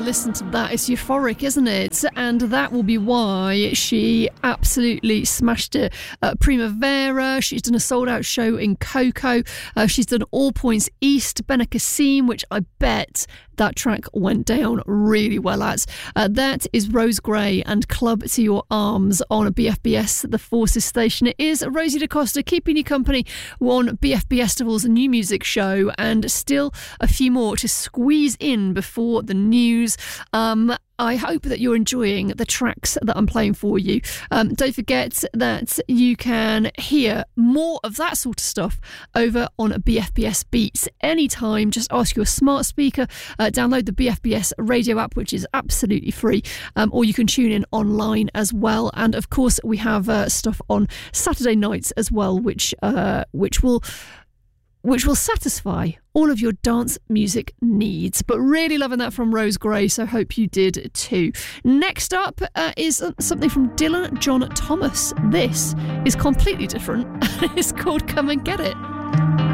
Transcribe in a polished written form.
listen to that. It's euphoric, isn't it? And that will be why she absolutely smashed it at Primavera. She's done a sold-out show in Coco. She's done All Points East, Benicassim, which I bet that track went down really well at. That is Rose Gray and Club to Your Arms on BFBS, the Forces station. It is Rosie DaCosta keeping you company on BFB Estival's new music show, and still a few more to squeeze in before the news. I hope that you're enjoying the tracks that I'm playing for you. Don't forget that you can hear more of that sort of stuff over on BFBS Beats anytime. Just ask your smart speaker, download the BFBS radio app, which is absolutely free, or you can tune in online as well. And of course, we have stuff on Saturday nights as well, which will satisfy all of your dance music needs. But really loving that from Rose Gray, so hope you did too. Next up is something from Dylan John Thomas. This is completely different. It's called Come and Get It.